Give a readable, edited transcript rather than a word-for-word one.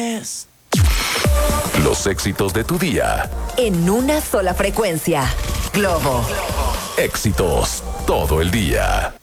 Los éxitos de tu día. En una sola frecuencia. Globo. Éxitos todo el día.